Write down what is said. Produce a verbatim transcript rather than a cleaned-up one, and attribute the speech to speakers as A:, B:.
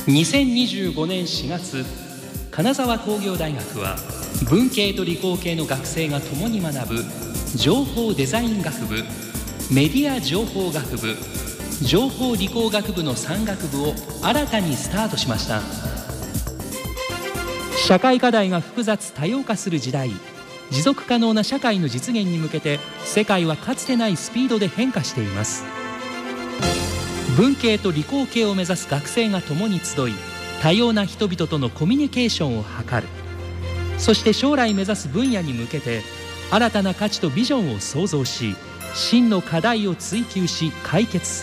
A: にせんにじゅうごねんしがつ、金沢工業大学は文系と理工系の学生が共に学ぶ情報デザイン学部、メディア情報学部、情報理工学部のさん学部を新たにスタートしました。社会課題が複雑多様化する時代、持続可能な社会の実現に向けて世界はかつてないスピードで変化しています。文系と理工系を目指す学生が共に集い、多様な人々とのコミュニケーションを図る。そして将来目指す分野に向けて新たな価値とビジョンを創造し、真の課題を追求し解決する。